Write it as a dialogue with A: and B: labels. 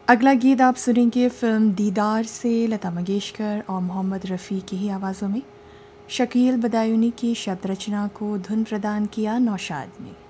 A: अगला गीत आप सुनेंगे फ़िल्म दीदार से लता मंगेशकर और मोहम्मद रफ़ी की ही आवाज़ों में। शकील बदायूनी की शब्द रचना को धुन प्रदान किया नौशाद ने।